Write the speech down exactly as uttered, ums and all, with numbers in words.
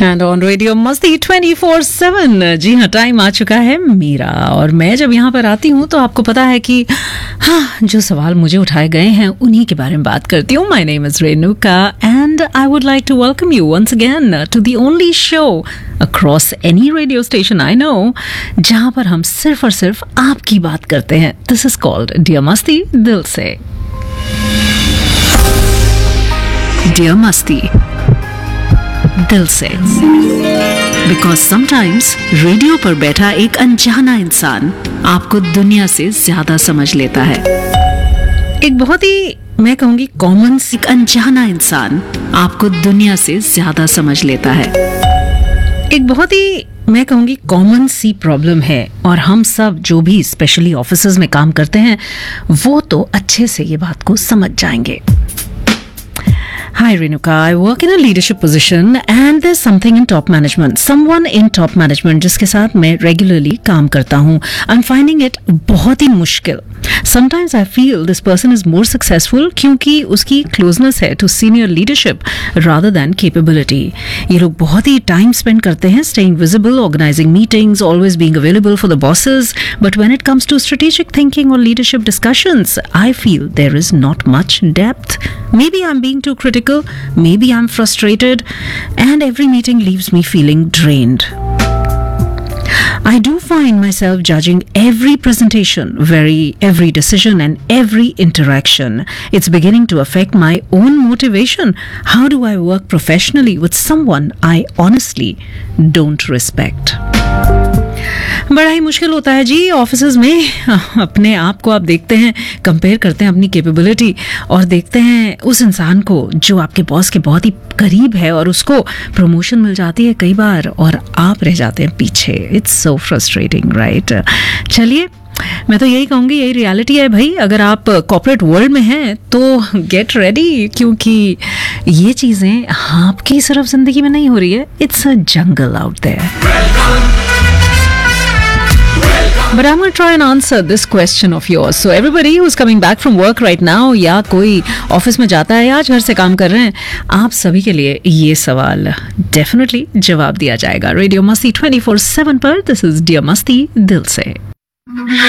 And on radio मस्ती twenty four seven. जी हाँ, time आ चुका है मेरा, और मैं जब यहाँ पर आती हूँ तो आपको पता है कि हाँ, जो सवाल मुझे उठाए गए हैं उन्हीं के बारे में बात करती हूँ। My name is Renuka and I would like to welcome you once again to the only show across any radio station I know जहाँ पर हम सिर्फ और सिर्फ आपकी बात करते हैं। दिस इज कॉल्ड डियर मस्ती दिल से। डियर मस्ती दिल से, बिकॉज समटाइम्स रेडियो पर बैठा एक अनजाना इंसान आपको दुनिया से ज्यादा समझ लेता है। एक बहुत ही, मैं कहूंगी, कॉमन एक अनजाना इंसान आपको दुनिया से ज्यादा समझ लेता है। एक बहुत ही, मैं कहूंगी, कॉमन सी प्रॉब्लम है, और हम सब जो भी स्पेशली ऑफिसेज में काम करते हैं वो तो अच्छे से ये बात को समझ जाएंगे। Hi Renuka, I work in a leadership position and there's something in top management. Someone in top management जिसके साथ मैं regularly काम करता हूँ. I'm finding it बहुत ही मुश्किल. Sometimes I feel this person is more successful क्योंकि उसकी closeness है to senior leadership rather than capability. ये लोग बहुत ही time spend करते हैं staying visible, organizing meetings, always being available for the bosses. But when it comes to strategic thinking or leadership discussions, I feel there is not much depth. Maybe I'm being too critical, maybe I'm frustrated, and every meeting leaves me feeling drained. I do find myself judging every presentation, very every decision and every interaction. It's beginning to affect my own motivation. How do I work professionally with someone I honestly don't respect? बड़ा ही मुश्किल होता है जी offices में। अपने आप को आप देखते हैं, कंपेयर करते हैं अपनी कैपेबिलिटी, और देखते हैं उस इंसान को जो आपके बॉस के बहुत ही करीब है और उसको प्रमोशन मिल जाती है कई बार और आप रह जाते हैं पीछे। It's so frustrating, right? चलिए, मैं तो यही कहूँगी, यही रियलिटी है भाई। अगर आप कॉर्पोरेट वर्ल्ड में हैं तो गेट रेडी, क्योंकि ये चीज़ें आपकी सिर्फ जिंदगी में नहीं हो रही है। It's a jungle out there. But I'm going to try and answer this question of yours. So everybody who's coming back from work right now, या कोई ऑफिस में जाता है या घर से काम कर रहे हैं, आप सभी के लिए ये सवाल डेफिनेटली जवाब दिया जाएगा रेडियो मस्ती ट्वेंटी फोर सेवन पर। दिस इज डियर मस्ती दिल से।